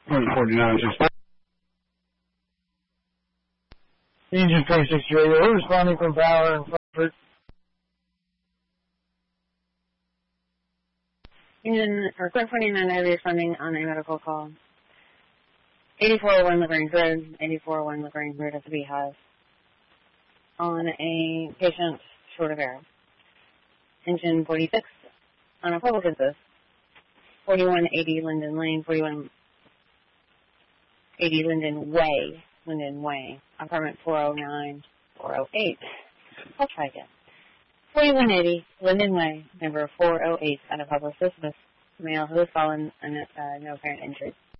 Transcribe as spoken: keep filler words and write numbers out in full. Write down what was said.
one forty-nine, six. Engine three sixty radio, responding from Power in Frankfurt. Engine, or Quick forty-nine Navy responding on a medical call. eighty-four oh one LaGrange Road, eighty-four oh one LaGrange Road at the Beehive. On a patient short of air. Engine forty-six on a public assist. forty-one eighty Linden Lane, forty-one eighty Linden Way, Linden Way, apartment four oh nine, four oh eight. I'll try again. forty-one eighty Linden Way, number four oh eight, at a public assist. Male who has fallen and uh, no apparent injury.